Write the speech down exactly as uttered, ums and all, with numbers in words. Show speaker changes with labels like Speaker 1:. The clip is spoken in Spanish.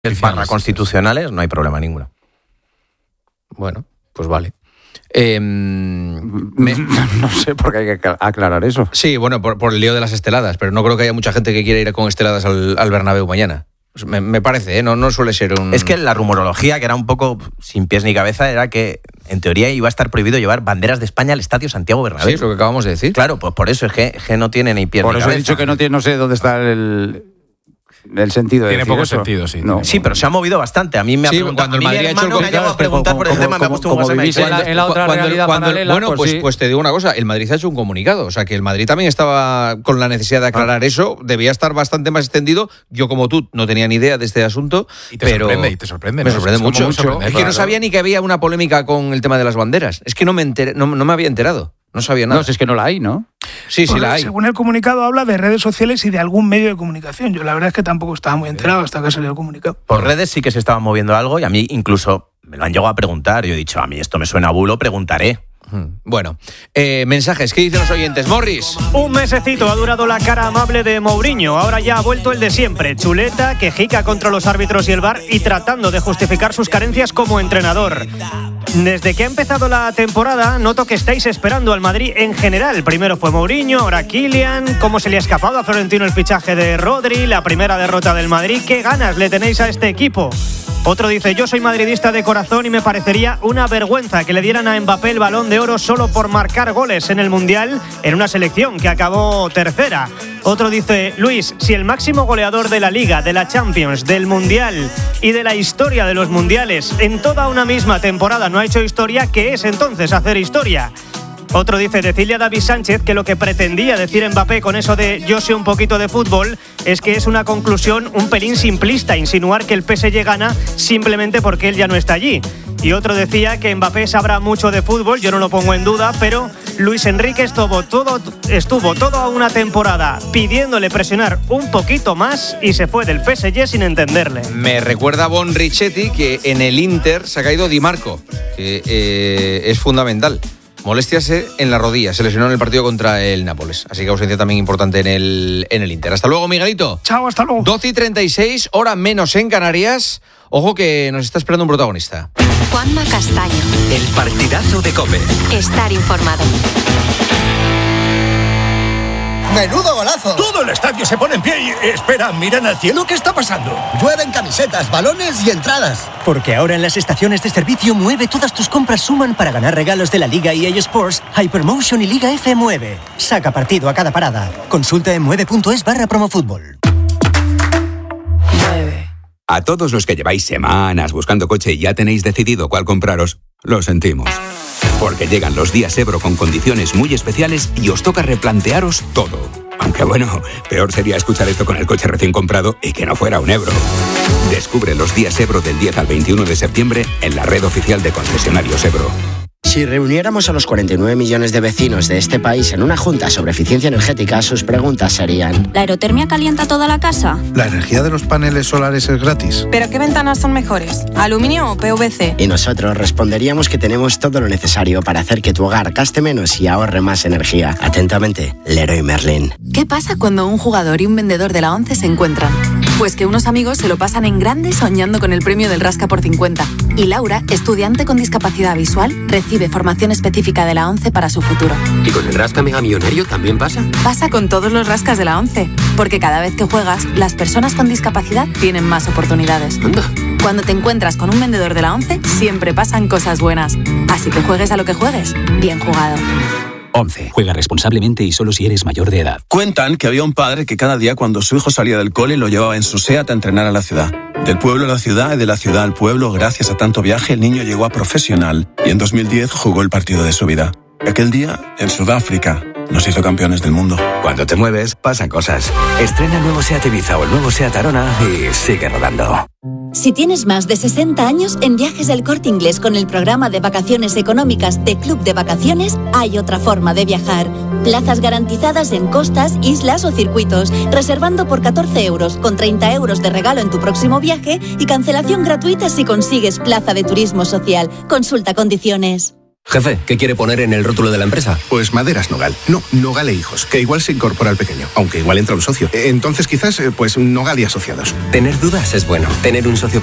Speaker 1: barra constitucionales, no hay problema ninguno.
Speaker 2: Bueno, pues vale. Eh, me...
Speaker 3: No sé por qué hay que aclarar eso.
Speaker 2: Sí, bueno, por, por el lío de las esteladas, pero no creo que haya mucha gente que quiera ir con esteladas al, al Bernabéu mañana. Me, me parece, ¿eh? no, no suele ser un...
Speaker 1: Es que la rumorología, que era un poco sin pies ni cabeza, era que en teoría iba a estar prohibido llevar banderas de España al Estadio Santiago Bernabéu.
Speaker 2: Sí, es lo que acabamos de decir.
Speaker 1: Claro, pues por eso es que, que no tiene ni pies
Speaker 3: por
Speaker 1: ni cabeza.
Speaker 3: Por eso he dicho que no, tiene, no sé dónde está el... El sentido de
Speaker 4: Tiene
Speaker 3: decir
Speaker 4: poco
Speaker 3: eso.
Speaker 4: sentido, sí.
Speaker 1: No. Sí, pero se ha movido bastante. A mí me ha
Speaker 2: sí,
Speaker 1: preguntado.
Speaker 2: Cuando el Madrid ha hecho el
Speaker 1: me ha llegado a preguntar por el tema, me ha puesto un
Speaker 3: WhatsApp.
Speaker 2: En la, en la otra cuando, realidad cuando, paralela, bueno, pues, pues,
Speaker 3: sí.
Speaker 2: pues te digo una cosa, el Madrid ha hecho un comunicado, o sea que el Madrid también estaba con la necesidad de aclarar ah. eso, debía estar bastante más extendido. Yo como tú no tenía ni idea de este asunto,
Speaker 4: y te
Speaker 2: pero
Speaker 4: sorprende, y te sorprende,
Speaker 2: me
Speaker 4: ¿no?
Speaker 2: sorprende mucho.
Speaker 4: mucho.
Speaker 2: Es que
Speaker 4: claro.
Speaker 2: no sabía ni que había una polémica con el tema de las banderas. Es que no me enteré, no, no me había enterado. No sabía nada.
Speaker 3: No, si es que no la hay, ¿no?
Speaker 2: Sí, sí
Speaker 5: pues,
Speaker 2: la hay.
Speaker 5: Según el comunicado habla de redes sociales y de algún medio de comunicación. Yo la verdad es que tampoco estaba muy enterado hasta que salió el comunicado.
Speaker 1: Por redes sí que se estaba moviendo algo y a mí incluso me lo han llegado a preguntar. Yo he dicho, a mí esto me suena a bulo, preguntaré.
Speaker 2: Bueno, eh, mensajes, ¿qué dicen los oyentes? Morris.
Speaker 6: Un mesecito ha durado la cara amable de Mourinho. Ahora ya ha vuelto el de siempre. Chuleta, quejica contra los árbitros y el V A R y tratando de justificar sus carencias como entrenador. Desde que ha empezado la temporada, noto que estáis esperando al Madrid en general. Primero fue Mourinho, ahora Kylian. ¿Cómo se le ha escapado a Florentino el fichaje de Rodri? La primera derrota del Madrid. ¿Qué ganas le tenéis a este equipo? Otro dice, yo soy madridista de corazón y me parecería una vergüenza que le dieran a Mbappé el Balón de Oro solo por marcar goles en el Mundial en una selección que acabó tercera. Otro dice, Luis, si el máximo goleador de la Liga, de la Champions, del Mundial y de la historia de los Mundiales en toda una misma temporada no ha hecho historia, ¿qué es entonces hacer historia? Otro dice, decirle a David Sánchez que lo que pretendía decir Mbappé con eso de yo sé un poquito de fútbol es que es una conclusión un pelín simplista, insinuar que el P S G gana simplemente porque él ya no está allí. Y otro decía que Mbappé sabrá mucho de fútbol, yo no lo pongo en duda, pero Luis Enrique estuvo todo, estuvo toda una temporada pidiéndole presionar un poquito más y se fue del P S G sin entenderle.
Speaker 2: Me recuerda a Bon Richetti que en el Inter se ha caído Di Marco, que eh, es fundamental. Molestias en la rodilla, se lesionó en el partido contra el Nápoles. Así que ausencia también importante en el, en el Inter. Hasta luego, Miguelito.
Speaker 5: Chao, hasta luego.
Speaker 2: doce y treinta y seis, hora menos en Canarias. Ojo que nos está esperando un protagonista.
Speaker 7: Juanma Castaño.
Speaker 8: El partidazo de COPE.
Speaker 7: Estar informado.
Speaker 9: ¡Menudo golazo!
Speaker 10: Todo el estadio se pone en pie y... Espera, miran al cielo, ¿qué está pasando?
Speaker 9: Llueven camisetas, balones y entradas.
Speaker 11: Porque ahora en las estaciones de servicio Mueve todas tus compras suman para ganar regalos de la Liga E A Sports, Hypermotion y Liga F Mueve. Saca partido a cada parada. Consulta en mueve.es barra promofútbol.
Speaker 8: A todos los que lleváis semanas buscando coche y ya tenéis decidido cuál compraros, lo sentimos. Porque llegan los días Ebro con condiciones muy especiales y os toca replantearos todo. Aunque bueno, peor sería escuchar esto con el coche recién comprado y que no fuera un Ebro. Descubre los días Ebro del diez al veintiuno de septiembre en la red oficial de concesionarios Ebro.
Speaker 12: Si reuniéramos a los cuarenta y nueve millones de vecinos de este país en una junta sobre eficiencia energética, sus preguntas serían:
Speaker 13: ¿la aerotermia calienta toda la casa?
Speaker 14: ¿La energía de los paneles solares es gratis?
Speaker 15: ¿Pero qué ventanas son mejores? ¿Aluminio o P V C?
Speaker 12: Y nosotros responderíamos que tenemos todo lo necesario para hacer que tu hogar gaste menos y ahorre más energía. Atentamente, Leroy Merlin.
Speaker 16: ¿Qué pasa cuando un jugador y un vendedor de la ONCE se encuentran? Pues que unos amigos se lo pasan en grande soñando con el premio del Rasca por cincuenta. Y Laura, estudiante con discapacidad visual, recibe formación específica de la ONCE para su futuro.
Speaker 17: ¿Y con el Rasca Mega Millonario también pasa?
Speaker 16: Pasa con todos los rascas de la ONCE, porque cada vez que juegas, las personas con discapacidad tienen más oportunidades.
Speaker 17: Anda.
Speaker 16: Cuando te encuentras con un vendedor de la ONCE, siempre pasan cosas buenas. Así que juegues a lo que juegues, bien jugado.
Speaker 18: ONCE. Juega responsablemente y solo si eres mayor de edad.
Speaker 19: Cuentan que había un padre que cada día cuando su hijo salía del cole lo llevaba en su SEAT a entrenar a la ciudad. Del pueblo a la ciudad y de la ciudad al pueblo, gracias a tanto viaje, el niño llegó a profesional y en dos mil diez jugó el partido de su vida. Aquel día, en Sudáfrica, nos hizo campeones del mundo.
Speaker 18: Cuando te mueves, pasan cosas. Estrena el nuevo SEAT Ibiza o el nuevo SEAT Arona y sigue rodando.
Speaker 20: Si tienes más de sesenta años, en Viajes El Corte Inglés con el programa de vacaciones económicas de Club de Vacaciones, hay otra forma de viajar. Plazas garantizadas en costas, islas o circuitos, reservando por catorce euros, con treinta euros de regalo en tu próximo viaje y cancelación gratuita si consigues plaza de turismo social. Consulta condiciones.
Speaker 17: Jefe, ¿qué quiere poner en el rótulo de la empresa?
Speaker 14: Pues Maderas Nogal. No, Nogal e Hijos, que igual se incorpora al pequeño, aunque igual entra un socio. Entonces quizás, pues Nogal y Asociados.
Speaker 17: Tener dudas es bueno. Tener un socio